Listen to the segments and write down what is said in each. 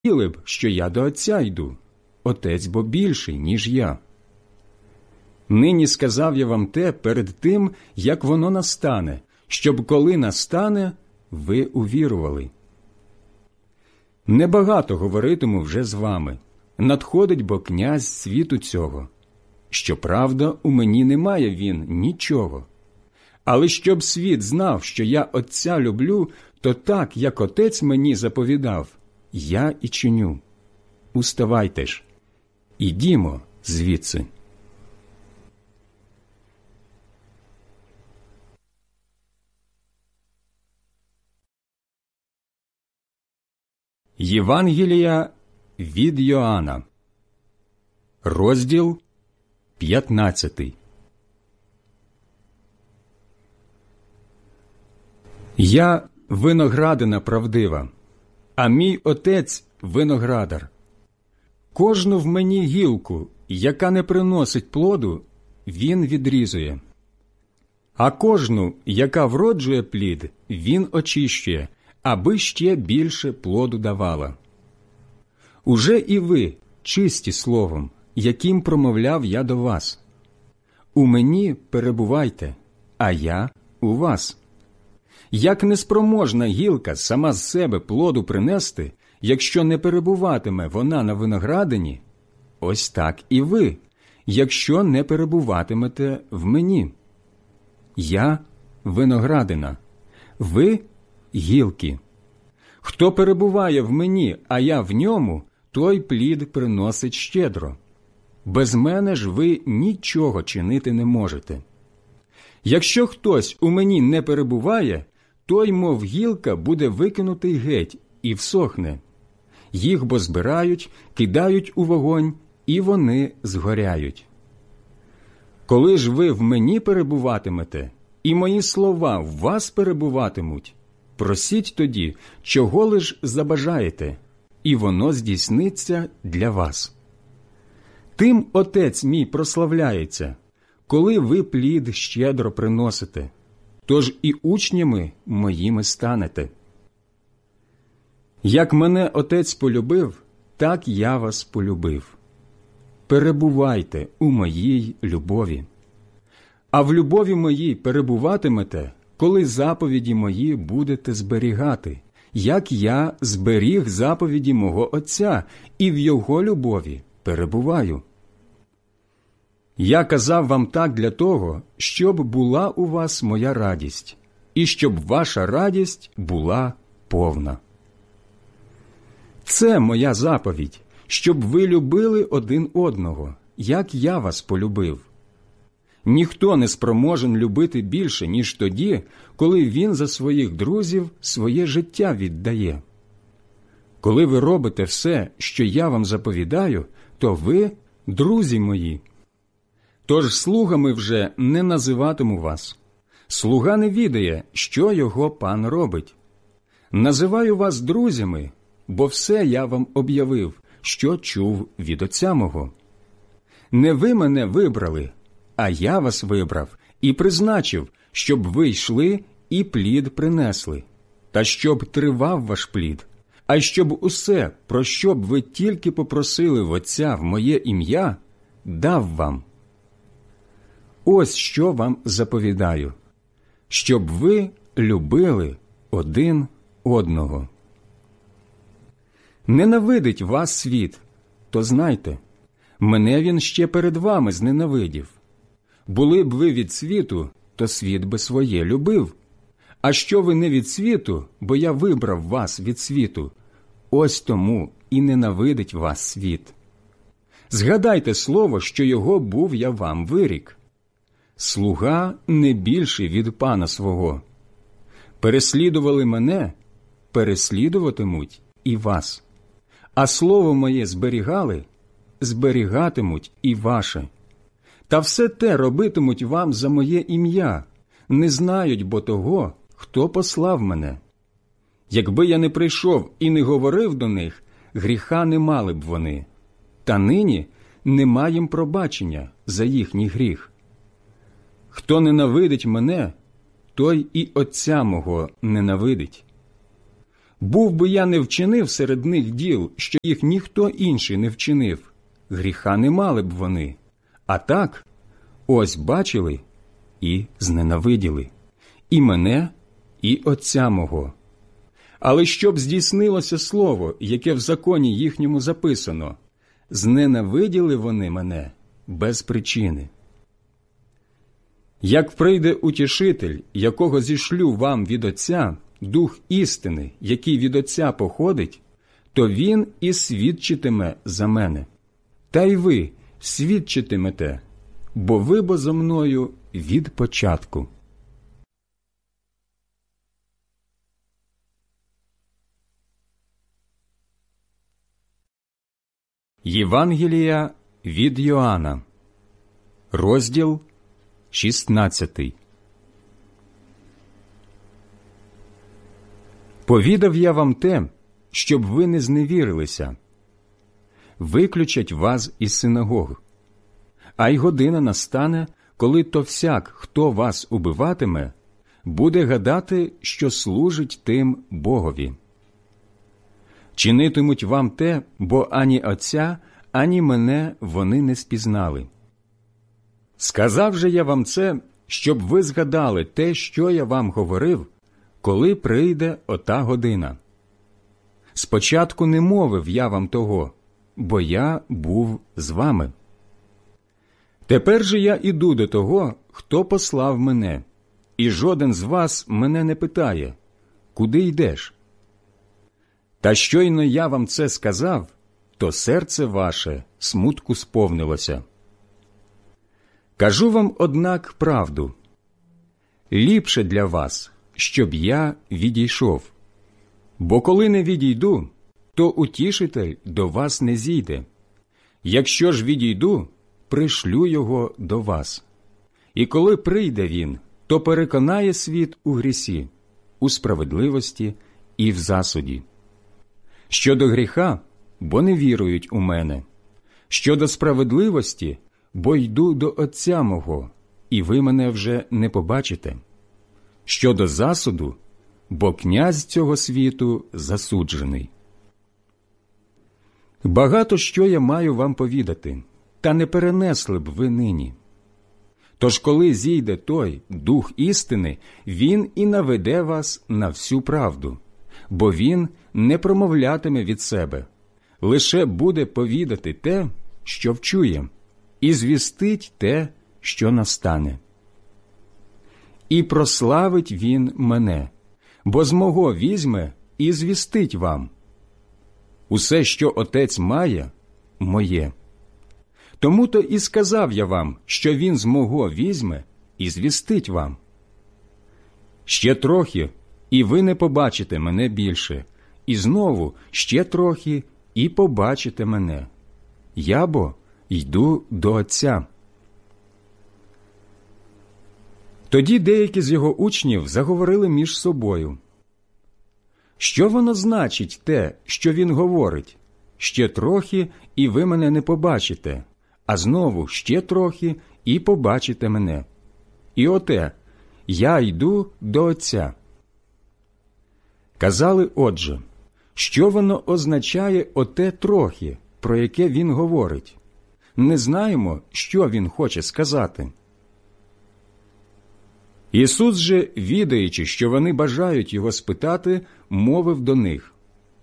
хотіли б, що я до Отця йду, Отець бо більший, ніж я. Нині сказав я вам те перед тим, як воно настане, щоб коли настане, ви увірували. Небагато говоритиму вже з вами, надходить бо князь світу цього. Щоправда, у мені немає він нічого. Але щоб світ знав, що я Отця люблю, то так, як Отець мені заповідав, я і чиню. Уставайте ж, ідімо звідси. Євангелія від Йоанна, розділ 15. Я виноградина правдива, а мій Отець виноградар. Кожну в мені гілку, яка не приносить плоду, він відрізує. А кожну, яка вроджує плід, він очищує, аби ще більше плоду давала. Уже і ви чисті словом, яким промовляв я до вас. У мені перебувайте, а я у вас. Як неспроможна гілка сама з себе плоду принести, якщо не перебуватиме вона на виноградині, ось так і ви, якщо не перебуватимете в мені. Я виноградина, ви гілки. Хто перебуває в мені, а я в ньому, той плід приносить щедро. Без мене ж ви нічого чинити не можете. Якщо хтось у мені не перебуває, той, мов гілка, буде викинутий геть і всохне. Їх бо збирають, кидають у вогонь, і вони згоряють. Коли ж ви в мені перебуватимете, і мої слова в вас перебуватимуть, просіть тоді, чого лиш забажаєте, і воно здійсниться для вас. Тим Отець мій прославляється, коли ви плід щедро приносите, тож і учнями моїми станете. Як мене Отець полюбив, так я вас полюбив. Перебувайте у моїй любові. А в любові моїй перебуватимете, коли заповіді мої будете зберігати, як я зберіг заповіді мого Отця, і в його любові перебуваю. Я казав вам так для того, щоб була у вас моя радість, і щоб ваша радість була повна. Це моя заповідь, щоб ви любили один одного, як я вас полюбив. Ніхто не спроможен любити більше, ніж тоді, коли він за своїх друзів своє життя віддає. Коли ви робите все, що я вам заповідаю, то ви – друзі мої. Тож слугами вже не називатиму вас. Слуга не відає, що його пан робить. Називаю вас друзями, бо все я вам об'явив, що чув від Отця мого. Не ви мене вибрали, а я вас вибрав і призначив, щоб ви йшли і плід принесли, та щоб тривав ваш плід, а щоб усе, про що б ви тільки попросили в Отця в моє ім'я, дав вам. Ось що вам заповідаю, щоб ви любили один одного. Ненавидить вас світ, то знайте, мене він ще перед вами зненавидів. Були б ви від світу, то світ би своє любив. А що ви не від світу, бо я вибрав вас від світу, ось тому і ненавидить вас світ. Згадайте слово, що його був я вам вирік. Слуга не більший від пана свого. Переслідували мене, переслідуватимуть і вас. А слово моє зберігали, зберігатимуть і ваше. Та все те робитимуть вам за моє ім'я, не знають бо того, хто послав мене. Якби я не прийшов і не говорив до них, гріха не мали б вони. Та нині нема їм пробачення за їхній гріх. Хто ненавидить мене, той і Отця мого ненавидить. Був би я не вчинив серед них діл, що їх ніхто інший не вчинив, гріха не мали б вони. А так, ось бачили і зненавиділи і мене, і Отця мого. Але щоб здійснилося слово, яке в законі їхньому записано, зненавиділи вони мене без причини. Як прийде утішитель, якого зішлю вам від Отця, Дух істини, який від Отця походить, то він і свідчитиме за мене. Та й ви свідчитимете, бо ви бо зо мною від початку. Євангелія від Йоанна, розділ 16. Повідав я вам те, щоб ви не зневірилися. Виключать вас із синагог. А й година настане, коли то всяк, хто вас убиватиме, буде гадати, що служить тим Богові. Чинитимуть вам те, бо ані Отця, ані мене вони не спізнали. Сказав же я вам це, щоб ви згадали те, що я вам говорив, коли прийде ота година. Спочатку не мовив я вам того, бо я був з вами. Тепер же я іду до того, хто послав мене, і жоден з вас мене не питає, куди йдеш? Та щойно я вам це сказав, то серце ваше смутку сповнилося. Кажу вам, однак, правду. Ліпше для вас, щоб я відійшов. Бо коли не відійду, то утішитель до вас не зійде. Якщо ж відійду, пришлю його до вас. І коли прийде він, то переконає світ у грісі, у справедливості і в засуді. Щодо гріха, бо не вірують у мене. Щодо справедливості, бо йду до Отця мого, і ви мене вже не побачите. Щодо засуду, бо князь цього світу засуджений. Багато що я маю вам повідати, та не перенесли б ви нині. Тож коли зійде той Дух істини, він і наведе вас на всю правду, бо він не промовлятиме від себе, лише буде повідати те, що вчує, і звістить те, що настане. І прославить він мене, бо з мого візьме і звістить вам. Усе, що Отець має, моє. Тому-то і сказав я вам, що він з мого візьме і звістить вам. Ще трохи, і ви не побачите мене більше, і знову ще трохи, і побачите мене. Я бо йду до Отця. Тоді деякі з його учнів заговорили між собою. Що воно значить те, що він говорить? Ще трохи, і ви мене не побачите, а знову ще трохи, і побачите мене. І оте, я йду до Отця. Казали, отже, що воно означає оте трохи, про яке він говорить? Не знаємо, що він хоче сказати. Ісус же, відаючи, що вони бажають його спитати, мовив до них: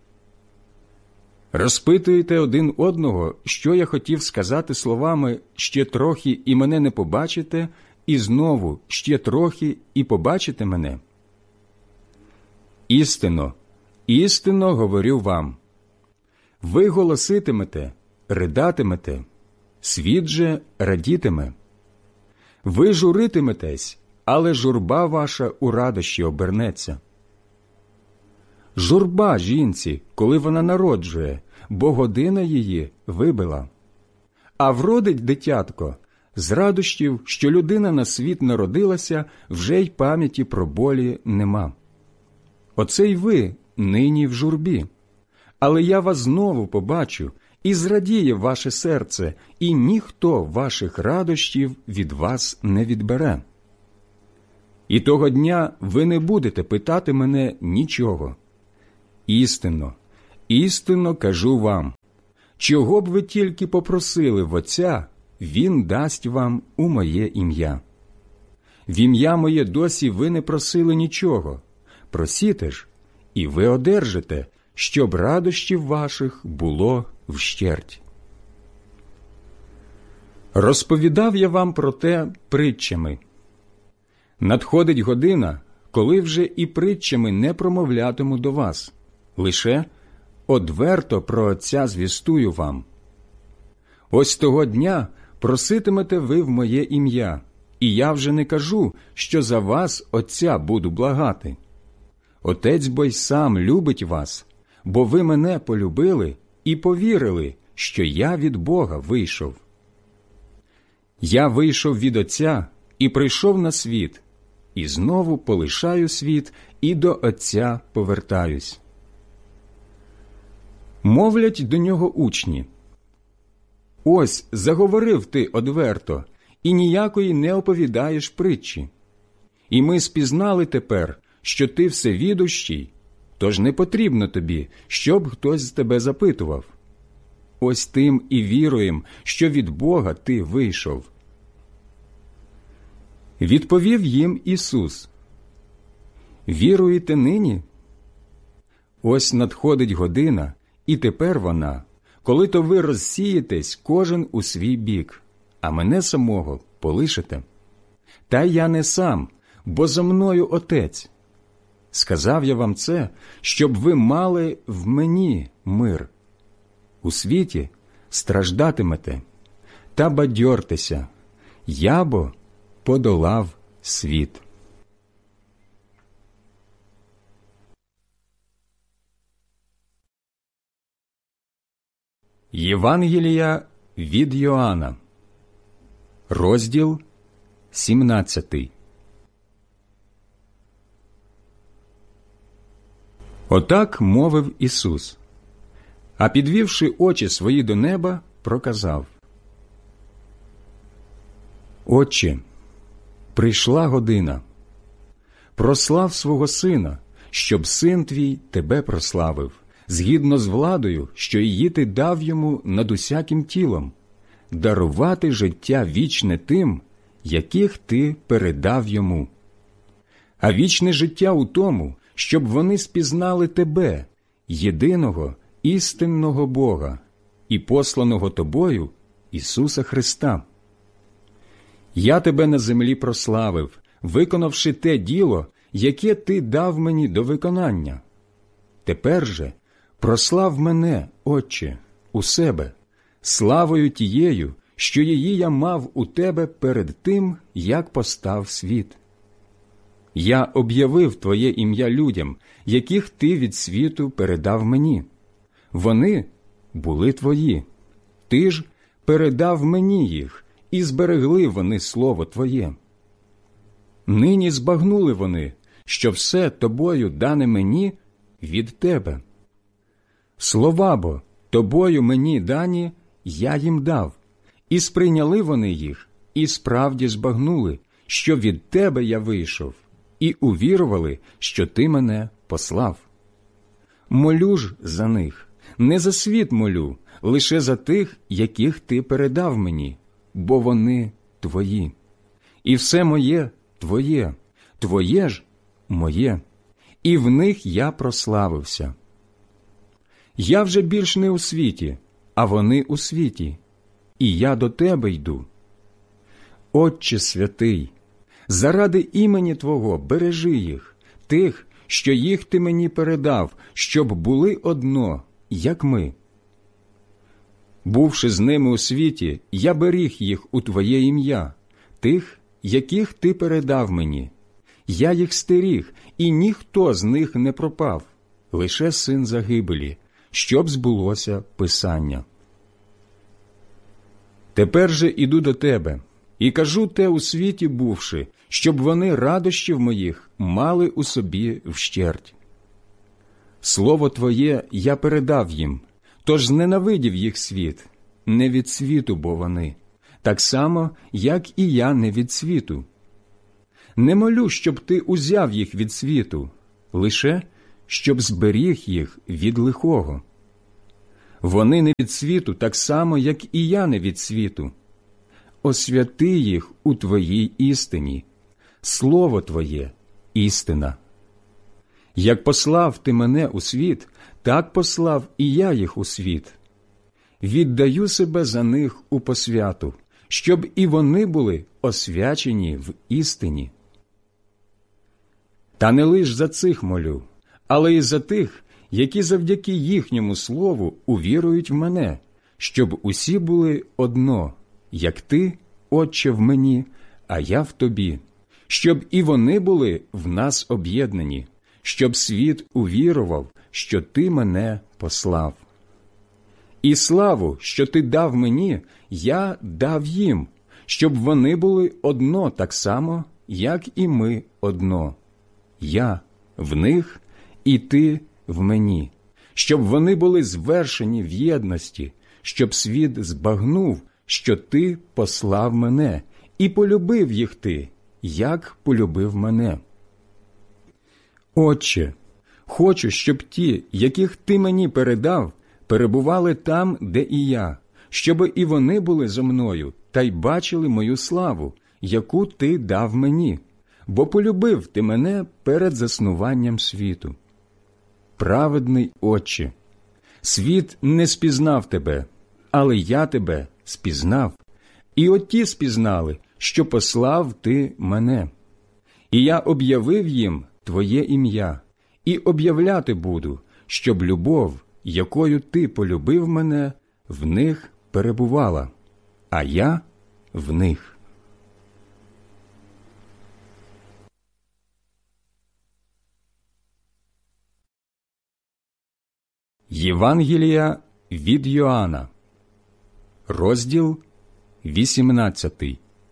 «Розпитуєте один одного, що я хотів сказати словами «ще трохи, і мене не побачите», і знову «ще трохи, і побачите мене»? Істинно, істинно говорю вам, ви голоситимете, ридатимете, світ же радітиме. Ви журитиметесь, але журба ваша у радощі обернеться. Журба жінці, коли вона народжує, бо година її вибила. А вродить дитятко з радощів, що людина на світ народилася, вже й пам'яті про болі нема. Оце й ви нині в журбі. Але я вас знову побачу, і зрадіє ваше серце, і ніхто ваших радощів від вас не відбере. І того дня ви не будете питати мене нічого. істинно, істинно кажу вам, чого б ви тільки попросили в Отця, Він дасть вам у моє ім'я. В ім'я моє досі ви не просили нічого. Просіте ж, і ви одержите, щоб радощів ваших було вщерть. Розповідав я вам про те притчами. Надходить година, коли вже і притчами не промовлятиму до вас, лише одверто про Отця звістую вам. Ось того дня проситимете ви в моє ім'я, і я вже не кажу, що за вас Отця буду благати. Отець бо й сам любить вас, бо ви мене полюбили і повірили, що я від Бога вийшов. Я вийшов від Отця і прийшов на світ, і знову полишаю світ і до Отця повертаюсь. Мовлять до нього учні. Ось заговорив ти одверто, і ніякої не оповідаєш притчі. І ми спізнали тепер, що ти всевідущий, тож не потрібно тобі, щоб хтось з тебе запитував. Ось тим і віруєм, що від Бога ти вийшов. Відповів їм Ісус: віруєте нині? Ось надходить година, і тепер вона, коли то ви розсієтесь кожен у свій бік, а мене самого полишите. Та я не сам, бо за мною Отець. Сказав я вам це, щоб ви мали в мені мир. У світі страждатимете, та бадьортеся, я бо подолав світ. Євангелія від Йоанна, розділ 17. Отак мовив Ісус, а підвівши очі свої до неба, проказав: Отче, прийшла година. Прослав свого Сина, щоб Син Твій Тебе прославив, згідно з владою, що її Ти дав йому над усяким тілом, дарувати життя вічне тим, яких Ти передав йому. А вічне життя у тому, щоб вони спізнали Тебе, єдиного, істинного Бога, і посланого Тобою Ісуса Христа. Я Тебе на землі прославив, виконавши те діло, яке Ти дав мені до виконання. Тепер же прослав мене, Отче, у себе, славою тією, що її я мав у Тебе перед тим, як постав світ. Я об'явив Твоє ім'я людям, яких Ти від світу передав мені. Вони були Твої. Ти ж передав мені їх, і зберегли вони слово Твоє. Нині збагнули вони, що все Тобою дане мені від Тебе. Слова бо Тобою мені дані я їм дав, і сприйняли вони їх, і справді збагнули, що від Тебе я вийшов, і увірували, що Ти мене послав. Молю ж за них, не за світ молю, лише за тих, яких Ти передав мені, бо вони Твої. І все моє Твоє, Твоє ж моє, і в них я прославився. Я вже більш не у світі, а вони у світі, і я до Тебе йду. Отче святий, заради імені Твого бережи їх, тих, що їх Ти мені передав, щоб були одно, як ми. Бувши з ними у світі, я беріг їх у Твоє ім'я, тих, яких Ти передав мені. Я їх стеріг, і ніхто з них не пропав, лише син загибелі, щоб збулося Писання. Тепер же іду до Тебе, і кажу те у світі бувши, щоб вони радощів моїх мали у собі вщерть. Слово Твоє я передав їм, тож зненавидів їх світ, не від світу бо вони, так само, як і я не від світу. Не молю, щоб Ти узяв їх від світу, лише щоб зберіг їх від лихого. Вони не від світу, так само, як і я не від світу. Освяти їх у Твоїй істині. Слово Твоє – істина. Як послав Ти мене у світ, так послав і я їх у світ. Віддаю себе за них у посвяту, щоб і вони були освячені в істині. Та не лиш за цих молю, але й за тих, які завдяки їхньому слову увірують в мене, щоб усі були одно, як Ти, Отче, в мені, а я в Тобі, щоб і вони були в нас об'єднані, щоб світ увірував, що Ти мене послав. І славу, що Ти дав мені, я дав їм, щоб вони були одно так само, як і ми одно. Я в них, і Ти в мені, щоб вони були звершені в єдності, щоб світ збагнув, що Ти послав мене, і полюбив їх Ти, як полюбив мене. Отче, хочу, щоб ті, яких Ти мені передав, перебували там, де і я, щоб і вони були зо мною, та й бачили мою славу, яку Ти дав мені, бо полюбив Ти мене перед заснуванням світу. Праведний Отче, світ не спізнав Тебе, але я Тебе спізнав, і оті спізнали, що послав Ти мене. І я об'явив їм Твоє ім'я, і об'являти буду, щоб любов, якою Ти полюбив мене, в них перебувала, а я в них. Євангелія від Йоанна, розділ 18.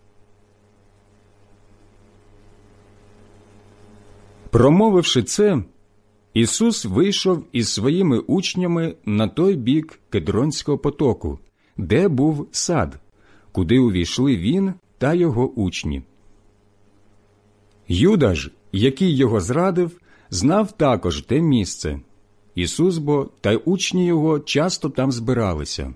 Промовивши це, Ісус вийшов із своїми учнями на той бік Кедронського потоку, де був сад, куди увійшли Він та Його учні. Юда ж, який Його зрадив, знав також те місце. Ісус бо та й учні Його часто там збиралися.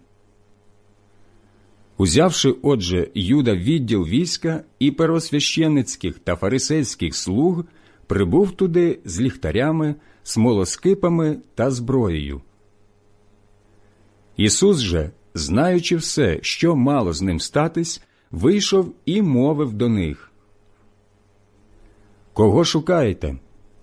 Узявши, отже, Юда відділ війська і первосвященницьких та фарисейських слуг, прибув туди з ліхтарями, смолоскипами та зброєю. Ісус же, знаючи все, що мало з ним статись, вийшов і мовив до них: «Кого шукаєте?»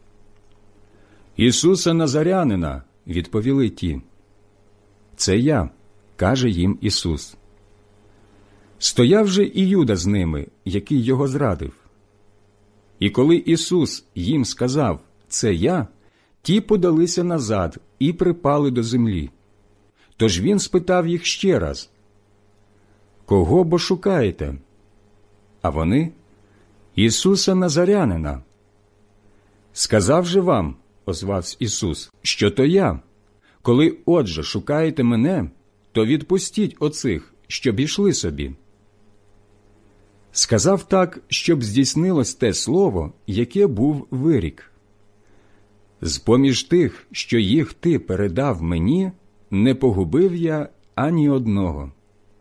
«Ісуса Назарянина», – відповіли ті. «Це я», – каже їм Ісус. Стояв же і Юда з ними, який його зрадив. І коли Ісус їм сказав: «Це я», ті подалися назад і припали до землі. Тож він спитав їх ще раз: «Кого бо шукаєте?» А вони: «Ісуса Назарянина». «Сказав же вам, – озвався Ісус, – що то я. Коли, отже, шукаєте мене, то відпустіть оцих, щоб ішли собі». Сказав так, щоб здійснилось те слово, яке був вирік: «З-поміж тих, що їх ти передав мені, не погубив я ані одного».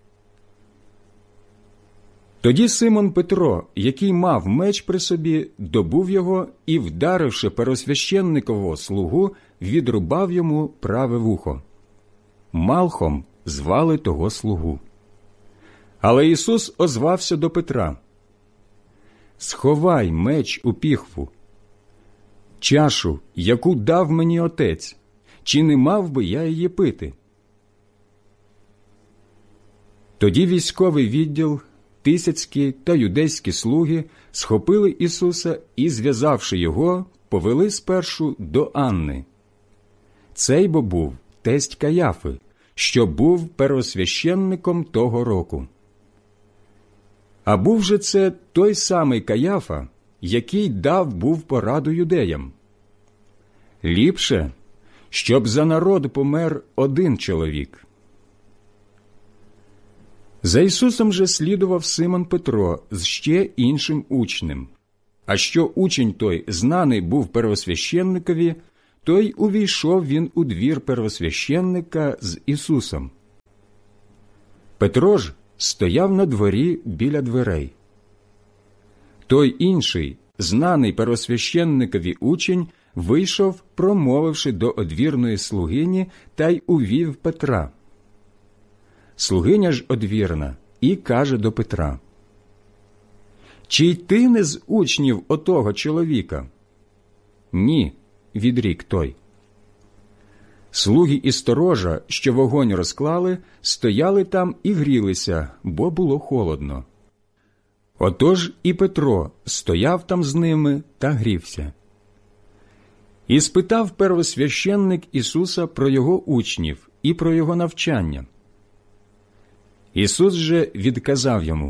Тоді Симон Петро, який мав меч при собі, добув його і, вдаривши первосвященникового слугу, відрубав йому праве вухо. Малхом звали того слугу. Але Ісус озвався до Петра: «Сховай меч у піхву. Чашу, яку дав мені Отець, чи не мав би я її пити?» Тоді військовий відділ, тисяцькі та юдейські слуги схопили Ісуса і, зв'язавши його, повели спершу до Анни. Цей бо був тесть Каяфи, що був первосвященником того року. А був же це той самий Каяфа, який дав був пораду юдеям: «Ліпше, щоб за народ помер один чоловік». За Ісусом же слідував Симон Петро з ще іншим учнем. А що учень той знаний був первосвященникові, то й увійшов він у двір первосвященника з Ісусом. Петро ж стояв на дворі біля дверей. Той інший, знаний первосвященникові учень, вийшов, промовивши до одвірної слугині, та й увів Петра. Слугиня ж одвірна і каже до Петра: «Чи й ти не з учнів отого чоловіка?» «Ні», – відрік той. Слуги і сторожа, що вогонь розклали, стояли там і грілися, бо було холодно. Отож і Петро стояв там з ними та грівся. І спитав первосвященник Ісуса про його учнів і про його навчання. Ісус же відказав йому: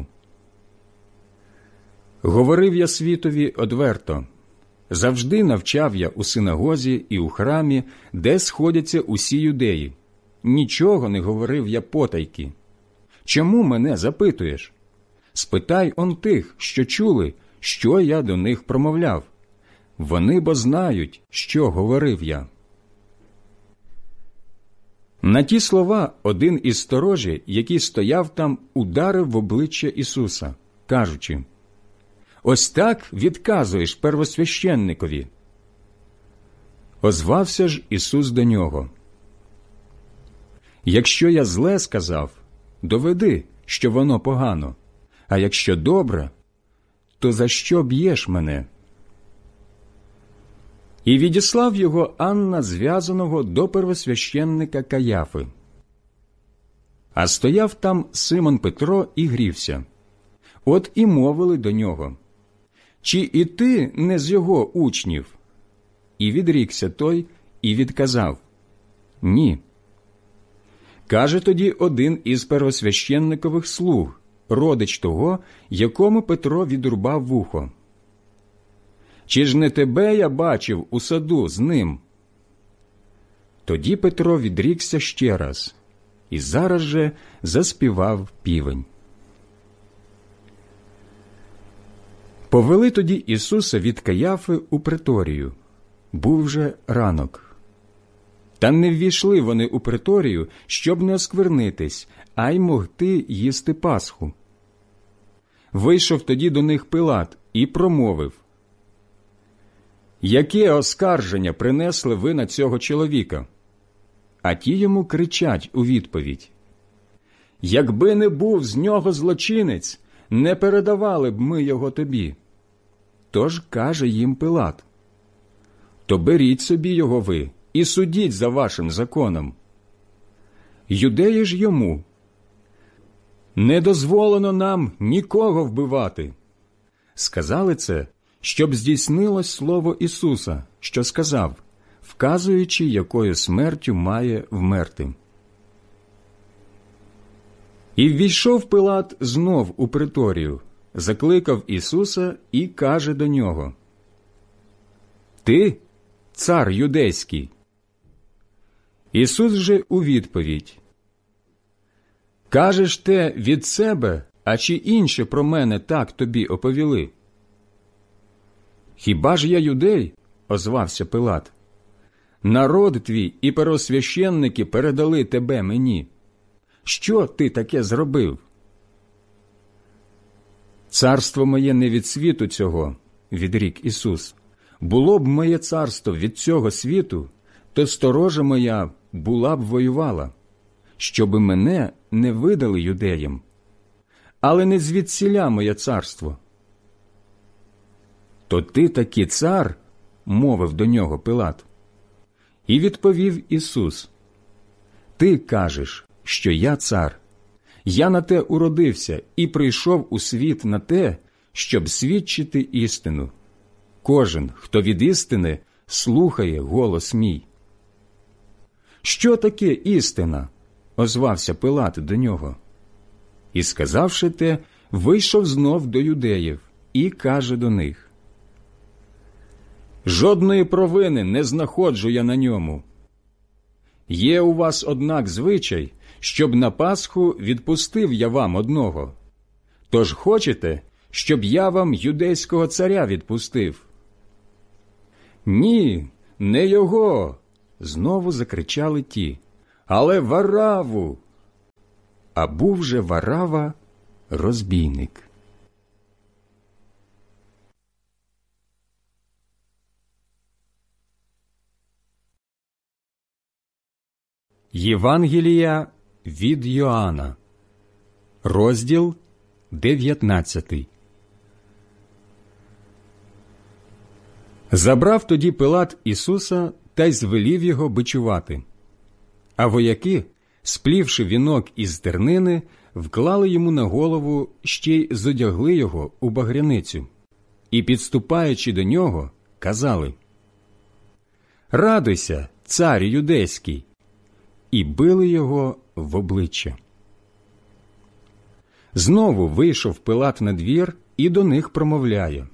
«Говорив я світові одверто, завжди навчав я у синагозі і у храмі, де сходяться усі юдеї. Нічого не говорив я потайки. Чому мене запитуєш? Спитай он тих, що чули, що я до них промовляв. Вони бо знають, що говорив я». На ті слова один із сторожі, який стояв там, ударив в обличчя Ісуса, кажучи: «Ось так відказуєш первосвященникові». Озвався ж Ісус до нього: «Якщо я зле сказав, доведи, що воно погано, а якщо добре, то за що б'єш мене?» І відіслав його Анна зв'язаного до первосвященника Каяфи. А стояв там Симон Петро і грівся. От і мовили до нього: «Чи і ти не з його учнів?» І відрікся той і відказав: «Ні». Каже тоді один із первосвященникових слуг, родич того, якому Петро відрубав вухо: «Чи ж не тебе я бачив у саду з ним?» Тоді Петро відрікся ще раз, і зараз же заспівав півень. Повели тоді Ісуса від Каяфи у приторію. Був вже ранок. Та не ввійшли вони у приторію, щоб не осквернитись, а й могти їсти Пасху. Вийшов тоді до них Пилат і промовив: «Яке оскарження принесли ви на цього чоловіка?» А ті йому кричать у відповідь: «Якби не був з нього злочинець, не передавали б ми його тобі». Тож каже їм Пилат: «То беріть собі його ви і судіть за вашим законом». Юдеї ж йому: «Не дозволено нам нікого вбивати». Сказали це, щоб здійснилось слово Ісуса, що сказав, вказуючи, якою смертю має вмерти. І ввійшов Пилат знов у приторію, закликав Ісуса і каже до нього: «Ти – цар юдейський». Ісус же у відповідь: «Кажеш те від себе, а чи інше про мене так тобі оповіли?» «Хіба ж я юдей?» – озвався Пилат. «Народ твій і первосвященники передали тебе мені. Що ти таке зробив?» «Царство моє не від світу цього», – відрік Ісус. «Було б моє царство від цього світу, то сторожа моя була б воювала, щоби мене не видали юдеям. Але не звідсіля моє царство». «То ти таки цар?» – мовив до нього Пилат. І відповів Ісус: «Ти кажеш, що я цар. Я на те уродився і прийшов у світ на те, щоб свідчити істину. Кожен, хто від істини, слухає голос мій». «Що таке істина?» – озвався Пилат до нього. І, сказавши те, вийшов знов до юдеїв і каже до них: «Жодної провини не знаходжу я на ньому. Є у вас, однак, звичай, щоб на Пасху відпустив я вам одного. Тож хочете, щоб я вам юдейського царя відпустив?» «Ні, не його!» Знову закричали ті. «Але Вараву!» А був же Варава розбійник. Євангелія від Йоанна, розділ 19. Забрав тоді Пилат Ісуса та й звелів його бичувати. А вояки, сплівши вінок із тернини, вклали йому на голову, ще й зодягли його у багряницю, і, підступаючи до нього, казали: «Радуйся, цар юдейський!» І били його в обличчя. Знову вийшов Пилат на двір і до них промовляє: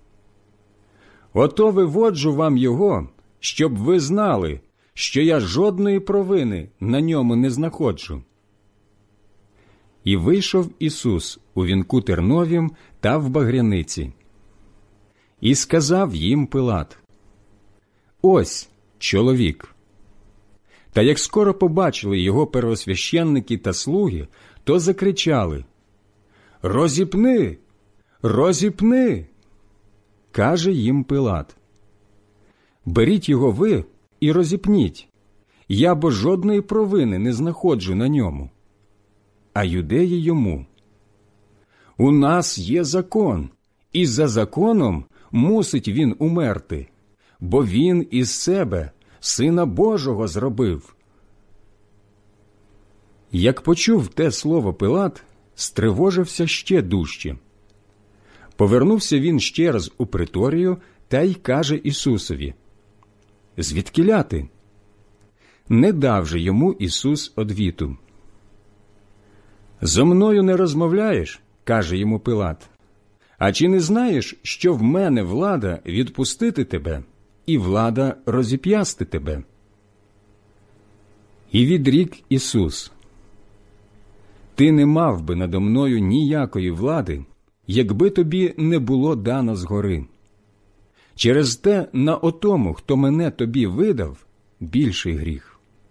«Ото виводжу вам його, щоб ви знали, що я жодної провини на ньому не знаходжу». І вийшов Ісус у вінку терновім та в багряниці. І сказав їм Пилат: «Ось чоловік». Та як скоро побачили його первосвященники та слуги, то закричали: «Розіпни! Розіпни!» Каже їм Пилат: «Беріть його ви і розіпніть, я бо жодної провини не знаходжу на ньому». А юдеї йому: «У нас є закон, і за законом мусить він умерти, бо він із себе Сина Божого зробив». Як почув те слово Пилат, стривожився ще дужче. Повернувся він ще раз у приторію та й каже Ісусові: «Звідкіля ти?» Не дав же йому Ісус одвіту. «Зо мною не розмовляєш?» – каже йому Пилат. «А чи не знаєш, що в мене влада відпустити тебе і влада розіп'ясти тебе?» І відрік Ісус: «Ти не мав би надо мною ніякої влади, якби тобі не було дано згори. Через те на отому, хто мене тобі видав, більший гріх».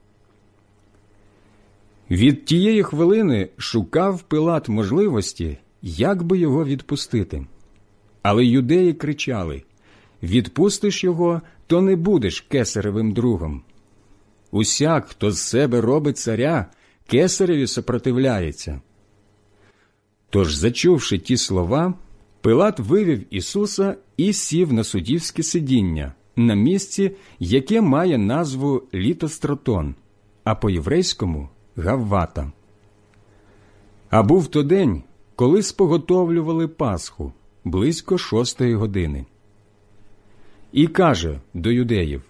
Від тієї хвилини шукав Пилат можливості, як би його відпустити. Але юдеї кричали: «Відпустиш його, то не будеш кесаревим другом. Усяк, хто з себе робить царя, кесареві сопротивляється». Тож, зачувши ті слова, Пилат вивів Ісуса і сів на суддівське сидіння, на місці, яке має назву Літостратон, а по-єврейському – Гаввата. А був то день, коли споготовлювали Пасху, близько 6-ї години. І каже до юдеїв: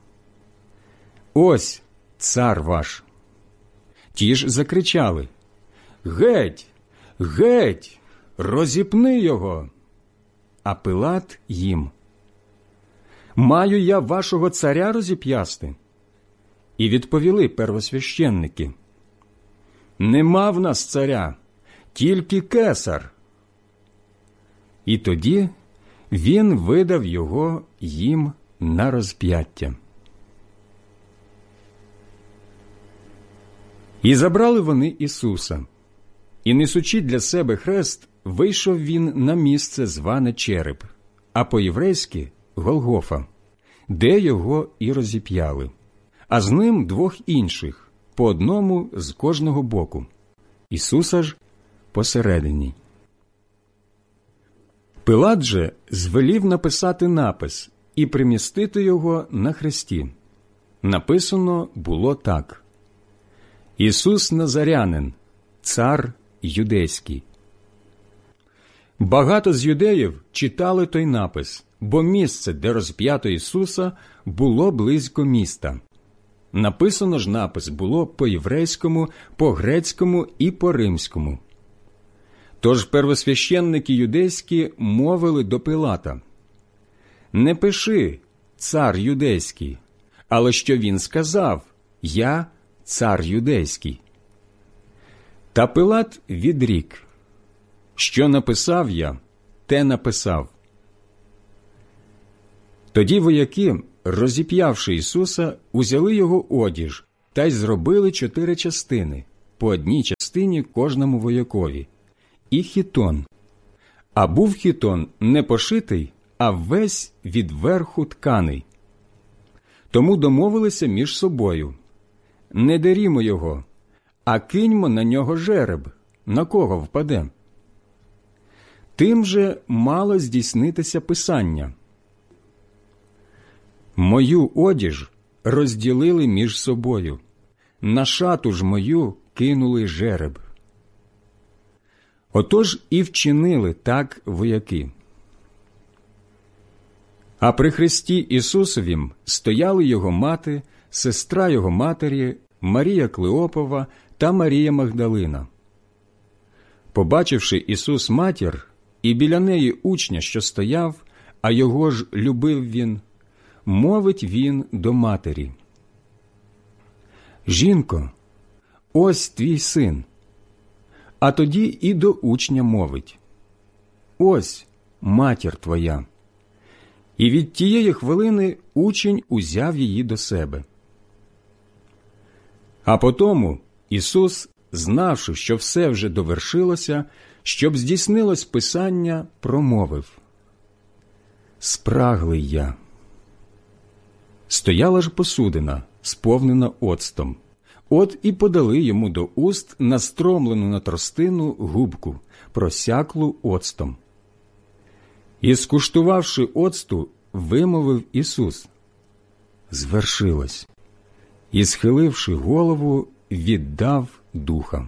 «Ось цар ваш». Ті ж закричали: «Геть! Геть! Розіпни його!» А Пилат їм: «Маю я вашого царя розіп'ясти?» І відповіли первосвященники: «Нема в нас царя, тільки кесар». І тоді він видав його їм на розп'яття. І забрали вони Ісуса. І, несучи для себе хрест, вийшов він на місце, зване Череп, а по-єврейськи – Голгофа, де його і розіп'яли, а з ним 2 інших, по одному з кожного боку, Ісуса ж посередині. Пилат же звелів написати напис і примістити його на хресті. Написано було так: «Ісус Назарянин, цар юдейський». Багато з юдеїв читали той напис, бо місце, де розп'ято Ісуса, було близько міста. Написано ж напис було по-єврейському, по-грецькому і по-римському. Тож первосвященники юдейські мовили до Пилата: «Не пиши «цар юдейський», але що він сказав: «Я цар юдейський». Та Пилат відрік: «Що написав я, те написав». Тоді вояки розіп'явши Ісуса, узяли його одіж та й зробили 4 частини, по одній частині кожному воякові, і хітон. А був хітон не пошитий, а весь від верху тканий. Тому домовилися між собою: не дерімо його, а киньмо на нього жереб, на кого впаде. Тим же мало здійснитися писання: мою одіж розділили між собою, на шату ж мою кинули жереб. Отож і вчинили так вояки. А при хресті Ісусовім стояли його мати, сестра його матері, Марія Клеопова та Марія Магдалина. Побачивши Ісус матір і біля неї учня, що стояв, а його ж любив він, мовить він до матері: «Жінко, ось твій син». А тоді і до учня мовить: «Ось матір твоя». І від тієї хвилини учень узяв її до себе. А потому Ісус, знавши, що все вже довершилося, щоб здійснилось Писання, промовив: «Спраглий я». Стояла ж посудина, сповнена оцтом. От і подали йому до уст настромлену на тростину губку, просяклу оцтом. І, скуштувавши оцту, вимовив Ісус: «Звершилось». І, схиливши голову, віддав духа.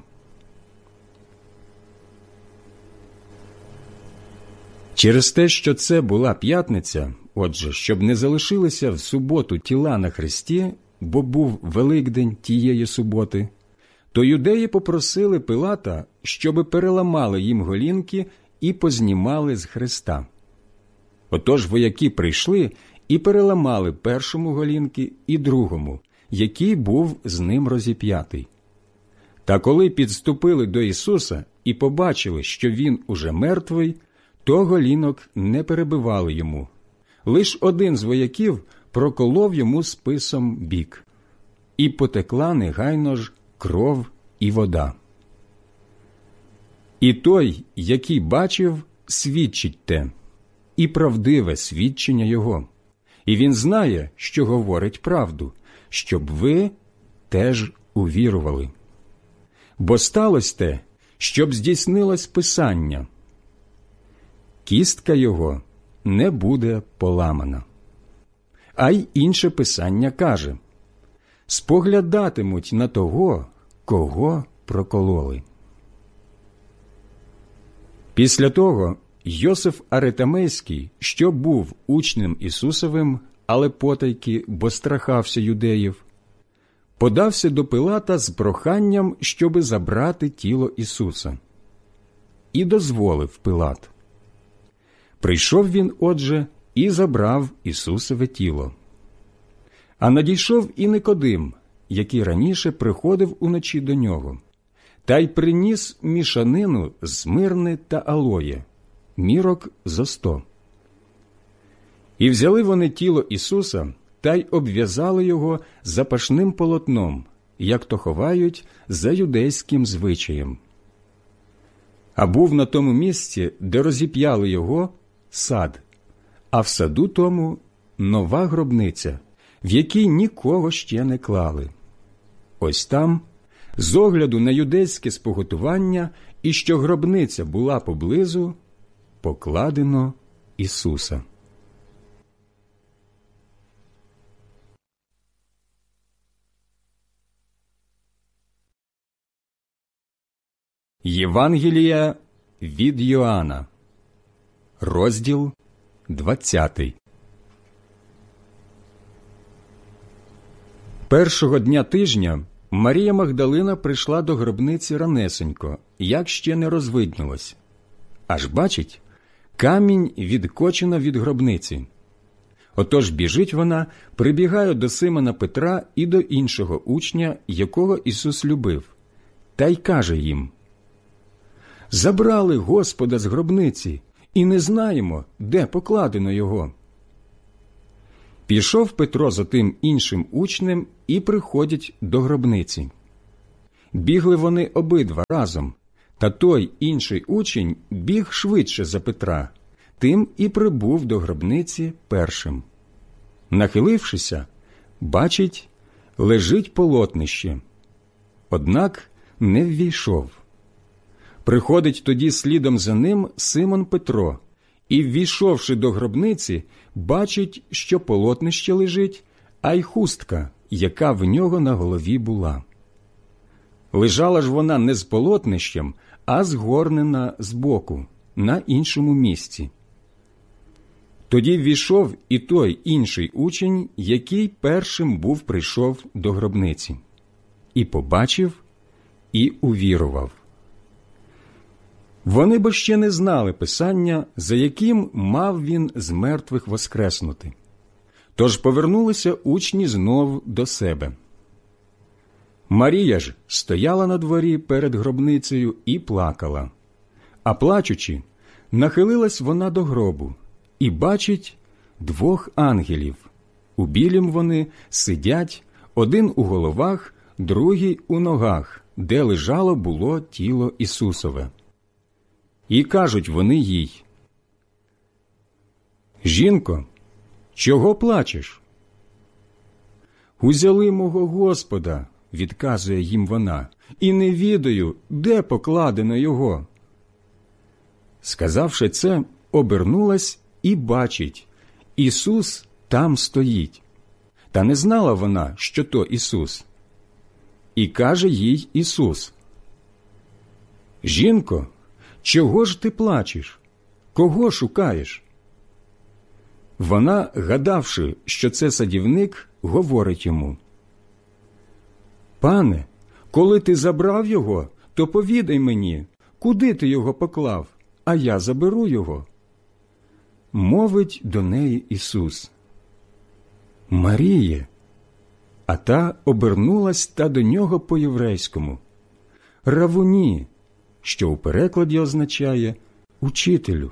Через те, що це була п'ятниця, отже, щоб не залишилися в суботу тіла на хресті, бо був Великдень тієї суботи, то юдеї попросили Пилата, щоби переламали їм голінки і познімали з хреста. Отож вояки прийшли і переламали першому голінки і другому, який був з ним розіп'ятий. Та коли підступили до Ісуса і побачили, що Він уже мертвий, то голінок не перебивали йому. Лиш один з вояків проколов йому списом бік. І потекла негайно ж кров і вода. І той, який бачив, свідчить те, і правдиве свідчення його. І він знає, що говорить правду, щоб ви теж увірували. Бо сталося те, щоб здійснилось Писання: кістка його не буде поламана. А й інше Писання каже: споглядатимуть на того, кого прокололи. Після того Йосиф Аритамейський, що був учнем Ісусовим, але потайки, бо страхався юдеїв, подався до Пилата з проханням, щоби забрати тіло Ісуса. І дозволив Пилат. Прийшов він, отже, і забрав Ісусове тіло. А надійшов і Никодим, який раніше приходив уночі до нього, та й приніс мішанину з мирни та алоє, мірок зо 100. І взяли вони тіло Ісуса та й обв'язали його запашним полотном, як то ховають за юдейським звичаєм. А був на тому місці, де розіп'яли його, сад, а в саду тому нова гробниця, в якій нікого ще не клали. Ось там, з огляду на юдейське споготування і що гробниця була поблизу, покладено Ісуса. Євангелія від Йоанна, розділ 20. Першого дня тижня Марія Магдалина прийшла до гробниці ранесенько, як ще не розвиднілось. Аж бачить, камінь відкочено від гробниці. Отож біжить вона, прибігає до Симона Петра і до іншого учня, якого Ісус любив, та й каже їм: «Забрали Господа з гробниці, і не знаємо, де покладено його». Пішов Петро за тим іншим учнем і приходять до гробниці. Бігли вони обидва разом, та той інший учень біг швидше за Петра, тим і прибув до гробниці першим. Нахилившися, бачить, лежить полотнище, однак не ввійшов. Приходить тоді слідом за ним Симон Петро, і, ввійшовши до гробниці, бачить, що полотнище лежить, а й хустка, яка в нього на голові була. Лежала ж вона не з полотнищем, а згорнена збоку, на іншому місці. Тоді ввійшов і той інший учень, який першим прийшов до гробниці, і побачив, і увірував. Вони бо ще не знали Писання, за яким мав він з мертвих воскреснути. Тож повернулися учні знов до себе. Марія ж стояла на дворі перед гробницею і плакала. А плачучи, нахилилась вона до гробу і бачить двох ангелів. У білім вони сидять, один у головах, другий у ногах, де лежало було тіло Ісусове. І кажуть вони їй: «Жінко, чого плачеш?» «Узяли мого Господа», – відказує їм вона, «і не відаю, де покладено його». Сказавши це, обернулась і бачить, Ісус там стоїть. Та не знала вона, що то Ісус. І каже їй Ісус: «Жінко, чого ж ти плачеш? Кого шукаєш?» Вона, гадавши, що це садівник, говорить йому: «Пане, коли ти забрав його, то повідай мені, куди ти його поклав, а я заберу його». Мовить до неї Ісус: «Маріє!» А та обернулась та до нього по-єврейському: «Равуні», що у перекладі означає «учителю».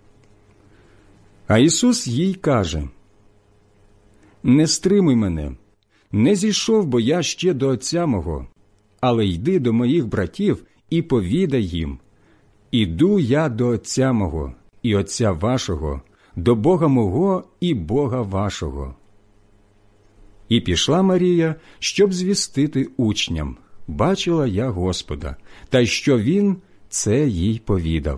А Ісус їй каже: «Не стримуй мене, не зійшов бо я ще до Отця мого, але йди до моїх братів і повідай їм: іду я до Отця мого і Отця вашого, до Бога мого і Бога вашого». І пішла Марія, щоб звістити учням: «Бачила я Господа», та й що Він це їй повідав.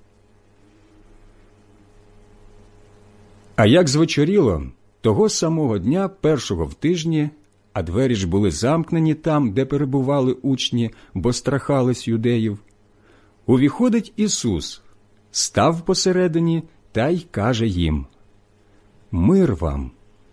А як звечоріло, того самого дня, першого в тижні, а двері ж були замкнені там, де перебували учні, бо страхались юдеїв, увіходить Ісус, став посередині та й каже їм: «Мир вам!»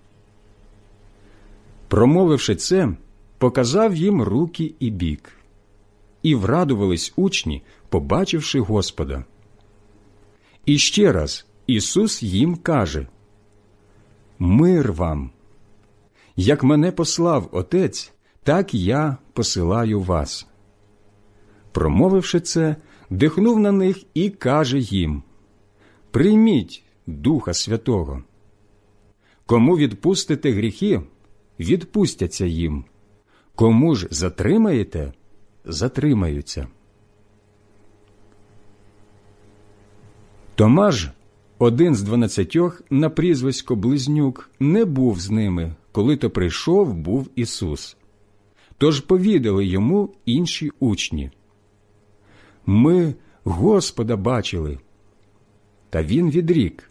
Промовивши це, показав їм руки і бік. І врадувались учні, побачивши Господа. І ще раз Ісус їм каже: «Мир вам! Як мене послав Отець, так я посилаю вас». Промовивши це, дихнув на них і каже їм: «Прийміть Духа Святого. Кому відпустите гріхи, відпустяться їм. Кому ж затримаєте, затримаються». Томаш, один з 12, на прізвисько Близнюк, не був з ними, коли то прийшов був Ісус. Тож повідали йому інші учні: «Ми Господа бачили». Та він відрік: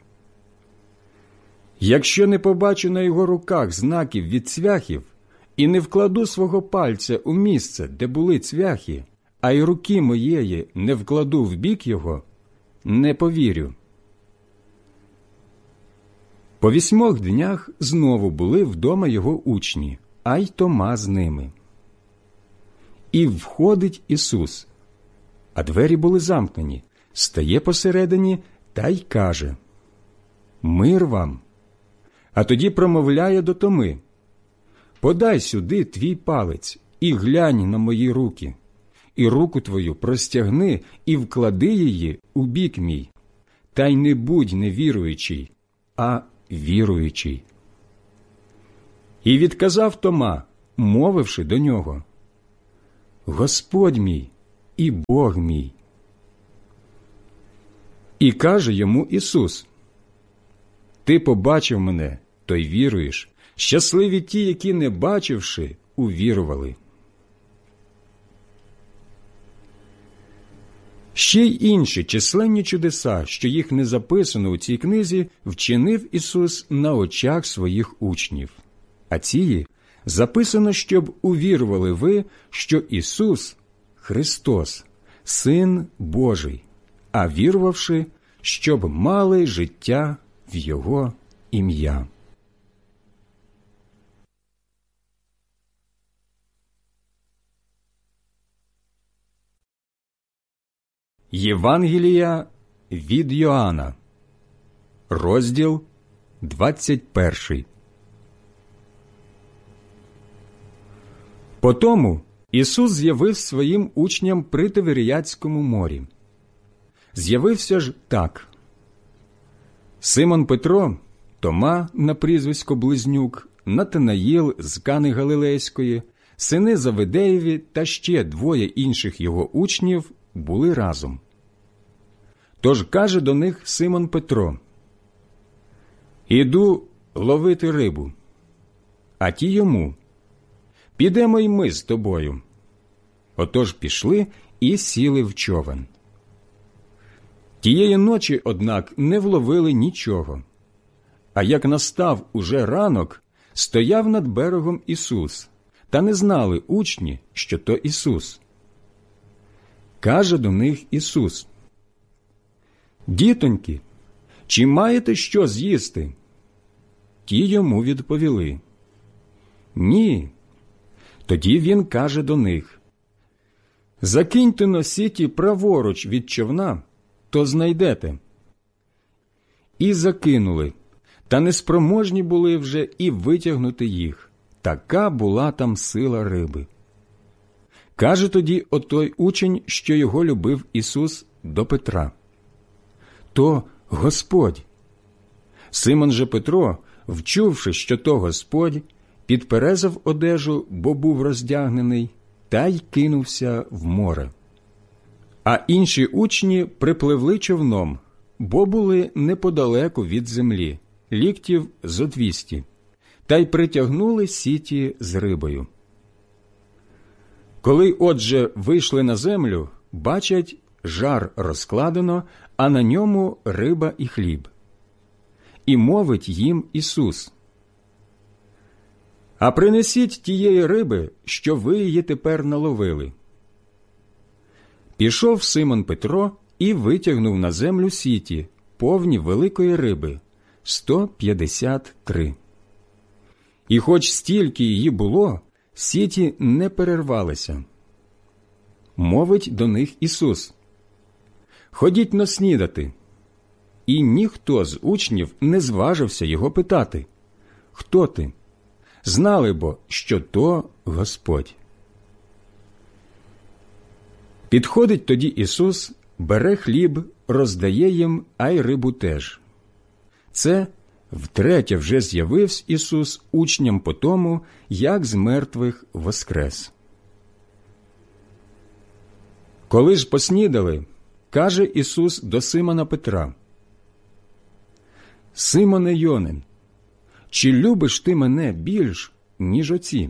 «Якщо не побачу на його руках знаків від цвяхів, і не вкладу свого пальця у місце, де були цвяхи, а й руки моєї не вкладу в бік його, не повірю». По 8 днях знову були вдома його учні, а й Тома з ними. І входить Ісус, а двері були замкнені, стає посередині та й каже: «Мир вам!» А тоді промовляє до Томи: «Подай сюди твій палець і глянь на мої руки, і руку твою простягни і вклади її у бік мій, та й не будь невіруючий, а віруючий». І відказав Тома, мовивши до нього: «Господь мій і Бог мій». І каже йому Ісус: «Ти побачив мене, то й віруєш. Щасливі ті, які, не бачивши, увірували». Ще й інші численні чудеса, що їх не записано у цій книзі, вчинив Ісус на очах своїх учнів. А ці записано, щоб увірували ви, що Ісус – Христос, Син Божий, а вірувавши, щоб мали життя в Його ім'я. Євангелія від Йоанна, розділ 21. Потому Ісус з'явив своїм учням при Тиверіадському морі. З'явився ж так: Симон Петро, Тома на прізвисько Близнюк, Натанаїл з Кани Галилейської, сини Завидеєві та ще двоє інших його учнів були разом. Тож каже до них Симон Петро: «Іду ловити рибу». А ті йому: «Підемо й ми з тобою». Отож пішли і сіли в човен. Тієї ночі, однак, не вловили нічого. А як настав уже ранок, стояв над берегом Ісус, та не знали учні, що то Ісус. Каже до них Ісус: «Дітоньки, чи маєте що з'їсти?» Ті йому відповіли: «Ні». Тоді він каже до них: «Закиньте-но сіті праворуч від човна, то знайдете». І закинули, та неспроможні були вже і витягнути їх. Така була там сила риби. Каже тоді отой учень, що його любив Ісус, до Петра: «То Господь». Симон же Петро, вчувши, що то Господь, підперезав одежу, бо був роздягнений, та й кинувся в море. А інші учні припливли човном, бо були неподалеку від землі, ліктів зо 200, та й притягнули сіті з рибою. Коли, отже, вийшли на землю, бачать, жар розкладено, а на ньому риба і хліб. І мовить їм Ісус: «А принесіть тієї риби, що ви її тепер наловили». Пішов Симон Петро і витягнув на землю сіті, повні великої риби, 153. І хоч стільки її було, сіті не перервалися. Мовить до них Ісус: «Ходіть-но снідати». І ніхто з учнів не зважився його питати: «Хто ти?» Знали бо, що то Господь. Підходить тоді Ісус, бере хліб, роздає їм, а й рибу теж. Це втретє вже з'явився Ісус учням по тому, як з мертвих воскрес. Коли ж поснідали, каже Ісус до Симона Петра: «Симоне Йонин, чи любиш ти мене більш, ніж оці?»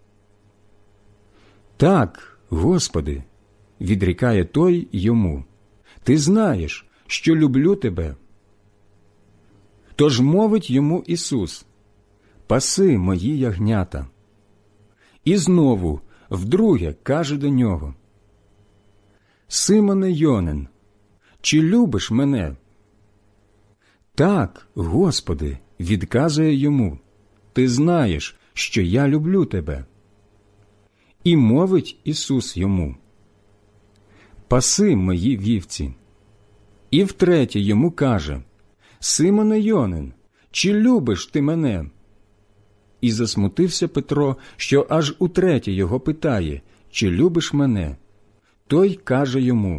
«Так, Господи», – відрікає той йому, «ти знаєш, що люблю тебе». Тож мовить йому Ісус: «Паси мої ягнята». І знову, вдруге, каже до нього: «Симоне Йонин, чи любиш мене?» «Так, Господи», – відказує йому, «ти знаєш, що я люблю тебе». І мовить Ісус йому: «Паси мої вівці». І втретє йому каже: «Симоне Йонин, чи любиш ти мене?» І засмутився Петро, що аж утретє його питає: «Чи любиш мене?» Той каже йому: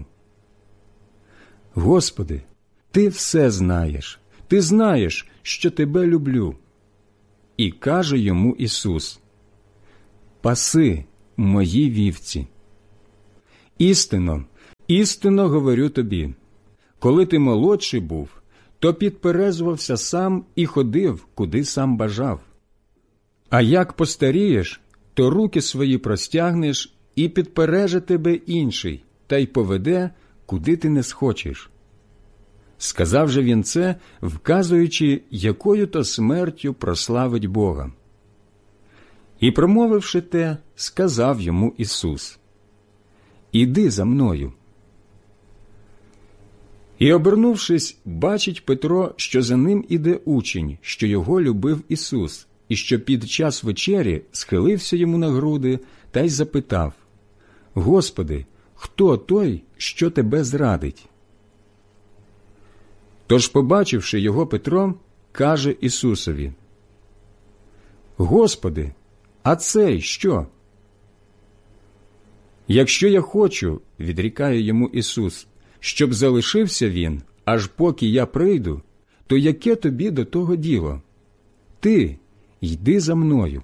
«Господи, ти все знаєш, ти знаєш, що тебе люблю». І каже йому Ісус: «Паси мої вівці. Істинно, істинно говорю тобі, коли ти молодший був, то підперезувався сам і ходив, куди сам бажав. А як постарієш, то руки свої простягнеш, і підпереже тебе інший, та й поведе, куди ти не схочеш». Сказав же він це, вказуючи, якою то смертю прославить Бога. І, промовивши те, сказав йому Ісус: «Іди за мною». І, обернувшись, бачить Петро, що за ним іде учень, що його любив Ісус, і що під час вечері схилився йому на груди та й запитав: «Господи, хто той, що тебе зрадить?» Тож, побачивши його, Петро каже Ісусові: «Господи, а цей що?» «Якщо я хочу, – відрікає йому Ісус, – щоб залишився він, аж поки я прийду, то яке тобі до того діло? Ти йди за мною».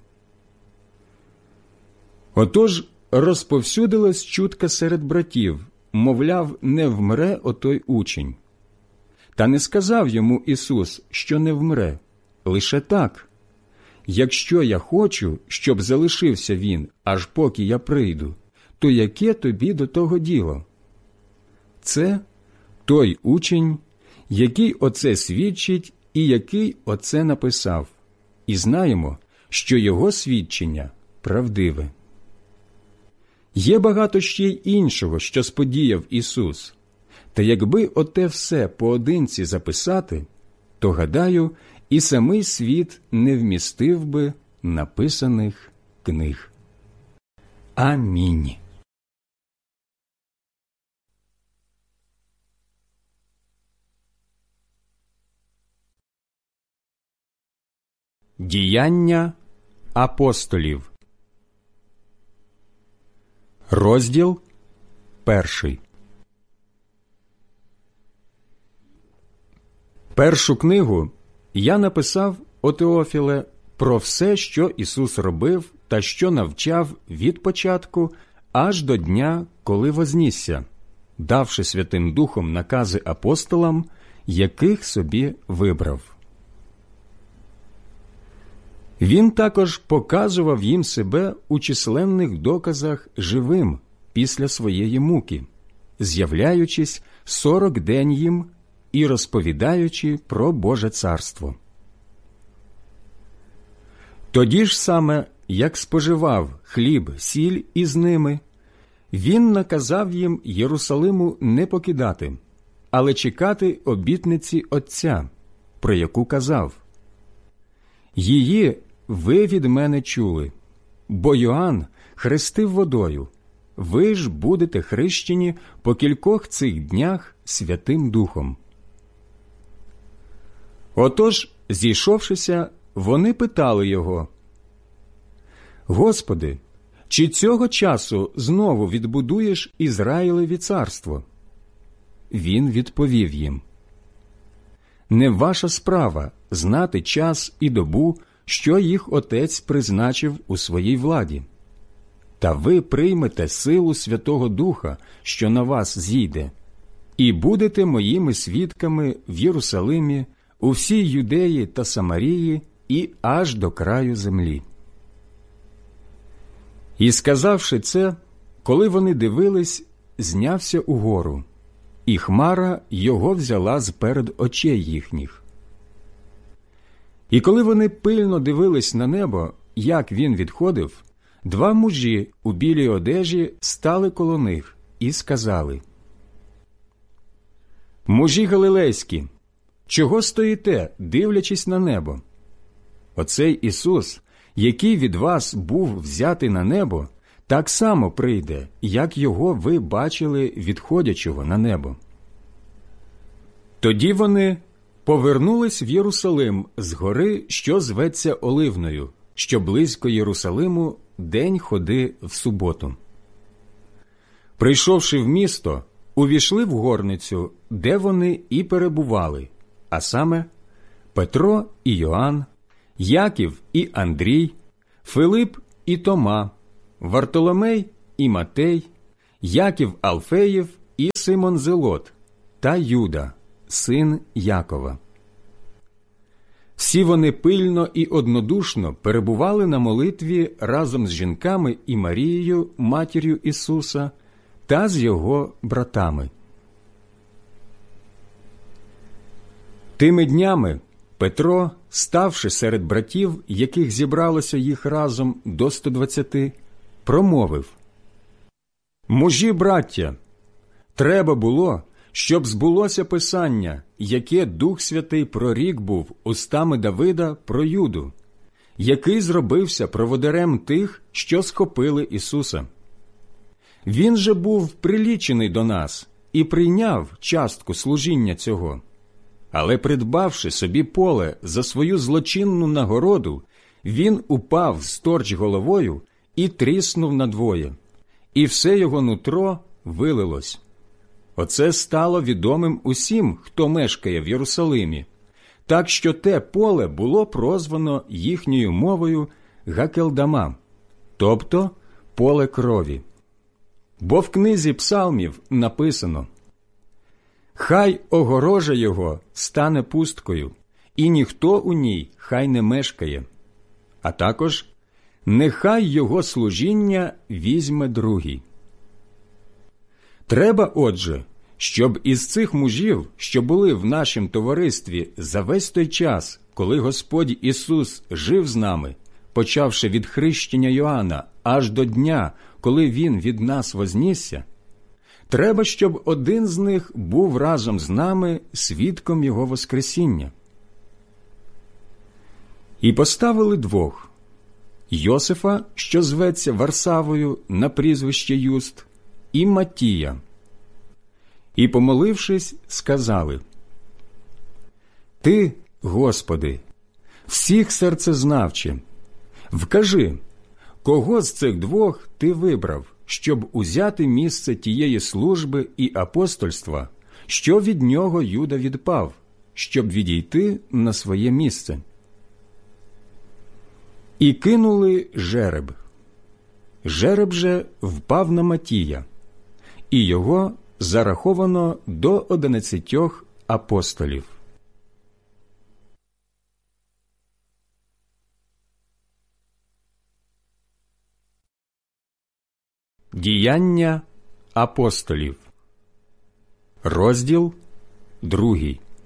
Отож розповсюдилась чутка серед братів, мовляв, не вмре отой учень. Та не сказав йому Ісус, що не вмре, лише так: «Якщо я хочу, щоб залишився він, аж поки я прийду, то яке тобі до того діло?» Це той учень, який оце свідчить і який оце написав, і знаємо, що його свідчення правдиве. Є багато ще й іншого, що сподіяв Ісус. Та якби оте все поодинці записати, то, гадаю, і самий світ не вмістив би написаних книг. Амінь. Діяння апостолів. Розділ 1. Першу книгу я написав, о Теофіле, про все, що Ісус робив та що навчав від початку аж до дня, коли вознісся, давши Святим Духом накази апостолам, яких собі вибрав. Він також показував їм себе у численних доказах живим після своєї муки, з'являючись 40 день їм і розповідаючи про Боже царство. Тоді ж саме, як споживав хліб, сіль із ними, він наказав їм Єрусалиму не покидати, але чекати обітниці Отця, про яку казав: «Її ви від мене чули, бо Йоанн хрестив водою, ви ж будете хрещені по кількох цих днях Святим Духом». Отож, зійшовшися, вони питали його: «Господи, чи цього часу знову відбудуєш Ізраїлеві царство?» Він відповів їм: «Не ваша справа знати час і добу, що їх Отець призначив у своїй владі. Та ви приймете силу Святого Духа, що на вас зійде, і будете моїми свідками в Єрусалимі, у всій Юдеї та Самарії і аж до краю землі». І, сказавши це, коли вони дивились, знявся угору, і хмара його взяла зперед очей їхніх. І коли вони пильно дивились на небо, як він відходив, два мужі у білій одежі стали коло них і сказали: «Мужі галилейські, чого стоїте, дивлячись на небо? Оцей Ісус, який від вас був взятий на небо, так само прийде, як його ви бачили відходячого на небо». Тоді вони повернулись в Єрусалим з гори, що зветься Оливною, що близько Єрусалиму, день ходи в суботу. Прийшовши в місто, увійшли в горницю, де вони і перебували, а саме Петро і Йоанн, Яків і Андрій, Филип і Тома, Вартоломей і Матей, Яків Алфеїв і Симон Зелот та Юда, син Якова. Всі вони пильно і однодушно перебували на молитві разом з жінками і Марією, матір'ю Ісуса, та з його братами. Тими днями Петро, ставши серед братів, яких зібралося їх разом до 120, промовив: «Мужі, браття, треба було, щоб збулося Писання, яке Дух Святий прорік був устами Давида про Юду, який зробився проводарем тих, що схопили Ісуса. Він же був прилічений до нас і прийняв частку служіння цього. Але, придбавши собі поле за свою злочинну нагороду, він упав сторч головою і тріснув надвоє, і все його нутро вилилось. Оце стало відомим усім, хто мешкає в Єрусалимі, так що те поле було прозвано їхньою мовою Гакелдама, тобто поле крові. Бо в книзі Псалмів написано: «Хай огорожа його стане пусткою, і ніхто у ній хай не мешкає, а також нехай його служіння візьме другий». Треба, отже, щоб із цих мужів, що були в нашім товаристві за весь той час, коли Господь Ісус жив з нами, почавши від хрещення Йоанна аж до дня, коли Він від нас вознісся, треба, щоб один з них був разом з нами свідком Його воскресіння. І поставили двох: Йосифа, що зветься Варсавою на прізвище Юст, і Матія. І, помолившись, сказали: «Ти, Господи, всіх серцезнавче, вкажи, кого з цих двох Ти вибрав, щоб узяти місце тієї служби і апостольства, що від нього Юда відпав, щоб відійти на своє місце». І кинули жереб. Жереб же впав на Матія, і його зараховано до 11 апостолів. Діяння апостолів. Розділ 2.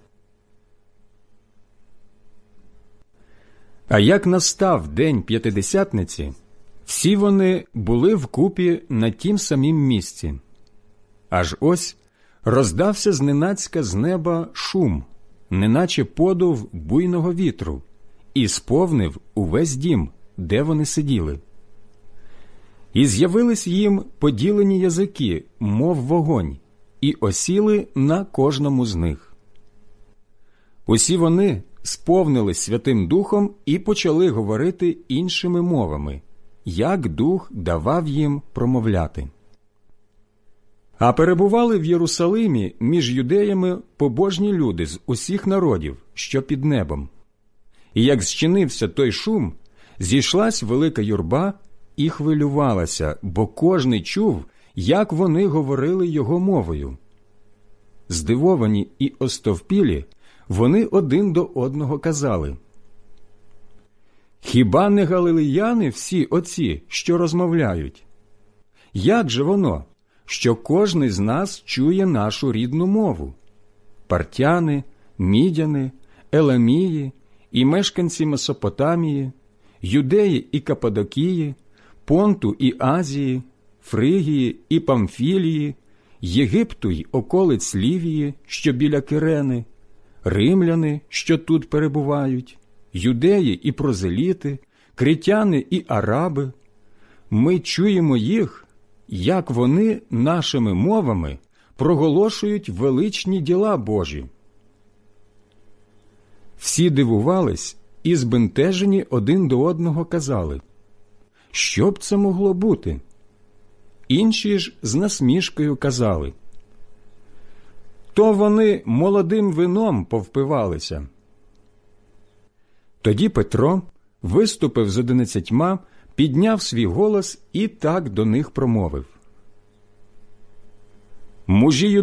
А як настав день П'ятидесятниці, всі вони були вкупі на тім самім місці. Аж ось роздався зненацька з неба шум, неначе подув буйного вітру, і сповнив увесь дім, де вони сиділи. І з'явились їм поділені язики, мов вогонь, і осіли на кожному з них. Усі вони сповнились Святим Духом і почали говорити іншими мовами, як Дух давав їм промовляти. А перебували в Єрусалимі між юдеями побожні люди з усіх народів, що під небом. І як зчинився той шум, зійшлась велика юрба і хвилювалася, бо кожний чув, як вони говорили його мовою. Здивовані і остовпілі, вони один до одного казали: «Хіба не галилеяни всі оці, що розмовляють? Як же воно, що кожний з нас чує нашу рідну мову? Партяни, мідяни, еламії і мешканці Месопотамії, юдеї і Каппадокії, Понту і Азії, Фригії і Памфілії, Єгипту й околиць Лівії, що біля Кирени, римляни, що тут перебувають, юдеї і прозеліти, критяни і араби. Ми чуємо їх, як вони нашими мовами проголошують величні діла Божі». Всі дивувались і збентежені один до одного казали: «Що б це могло бути?» Інші ж з насмішкою казали: «То вони молодим вином повпивалися». Тоді Петро виступив з 11, підняв свій голос і так до них промовив: «Мужі